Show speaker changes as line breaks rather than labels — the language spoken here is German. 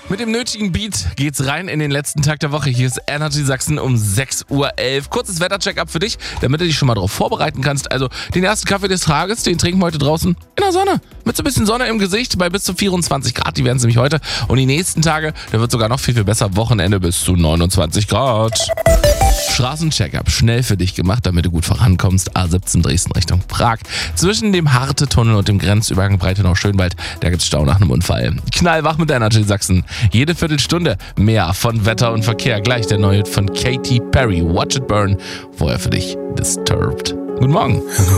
Mit dem nötigen Beat geht's rein in den letzten Tag der Woche. Hier ist Energy Sachsen um 6:11 Uhr. Kurzes Wetter-Check-up für dich, damit du dich schon mal darauf vorbereiten kannst. Also den ersten Kaffee des Tages, den trinken wir heute draußen in der Sonne. Mit so ein bisschen Sonne im Gesicht bei bis zu 24 Grad. Die werden es nämlich heute. Und die nächsten Tage, da wird sogar noch viel, viel besser. Wochenende bis zu 29 Grad. Straßencheck-up, schnell für dich gemacht, damit du gut vorankommst. A17 Dresden Richtung Prag. Zwischen dem Harte-Tunnel und dem Grenzübergang Breitenau-Schönwald, da gibt's Stau nach einem Unfall. Knallwach mit Energy Sachsen. Jede Viertelstunde mehr von Wetter und Verkehr. Gleich der neue von Katy Perry, Watch It Burn. Vorher für dich Disturbed. Guten Morgen.